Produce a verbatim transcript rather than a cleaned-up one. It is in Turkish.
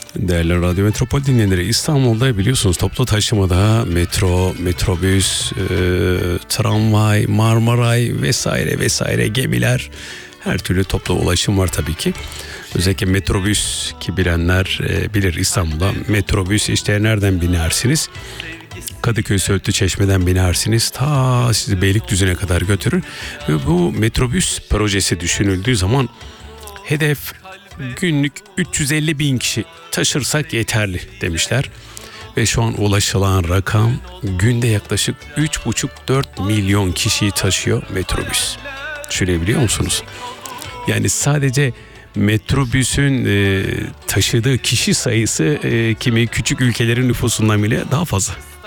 Değerli Radyo Metropol dinleyenleri, İstanbul'da biliyorsunuz toplu taşımada metro, metrobüs, e, tramvay, Marmaray vesaire vesaire gemiler, her türlü toplu ulaşım var tabii ki. Özellikle metrobüs ki bilenler e, bilir, İstanbul'da metrobüs işte nereden binersiniz? Kadıköy Söğütlü Çeşme'den binersiniz, ta sizi Beylikdüzü'ne kadar götürür. Ve bu metrobüs projesi düşünüldüğü zaman hedef günlük üç yüz elli bin kişi taşırsak yeterli demişler. Ve şu an ulaşılan rakam günde yaklaşık üç buçuk dört milyon kişiyi taşıyor metrobüs. Düşünebiliyor musunuz? Yani sadece metrobüsün e, taşıdığı kişi sayısı e, kimi küçük ülkelerin nüfusundan bile daha fazla.